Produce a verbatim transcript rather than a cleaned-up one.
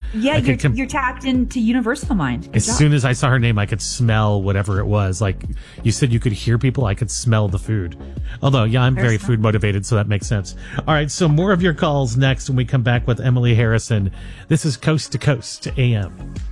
Yeah, I you're, could com- you're tapped into universal mind. Good as job. soon as I saw her name, I could smell whatever it was. Like you said, you could hear people. I could smell the food. Although, yeah, I'm very food motivated, so that makes sense. All right, so more of your calls next when we come back with Emily Harrison. This is Coast to Coast A M.